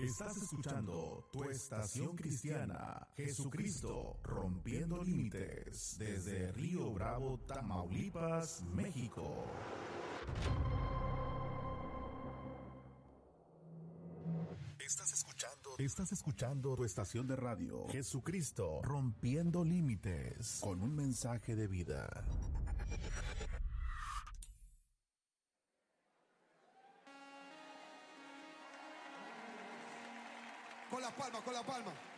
Estás escuchando tu estación cristiana, Jesucristo rompiendo límites, desde Río Bravo, Tamaulipas, México. Estás escuchando tu estación de radio, Jesucristo rompiendo límites, con un mensaje de vida. Con la palma, con la palma.